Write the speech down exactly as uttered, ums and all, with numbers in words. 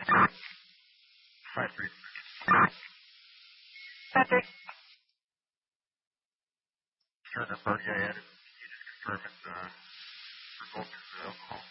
Five three. Patrick. Sure, the party I added. You just confirm it's uh, revoked as alcohol.